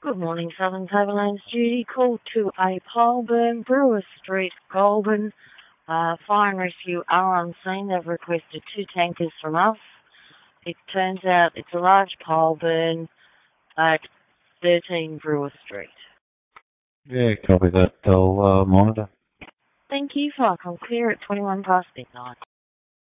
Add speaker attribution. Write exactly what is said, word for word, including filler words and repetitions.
Speaker 1: Good morning, Southern Tablelands. Judy. Call to a pole burn, Brewer Street, Goulburn. Uh, fire and rescue are on scene. They've requested two tankers from us. It turns out it's a large pole burn at thirteen Brewer Street.
Speaker 2: Yeah, copy that. I'll uh, monitor.
Speaker 1: Thank you. Fire call clear at twenty-one past midnight.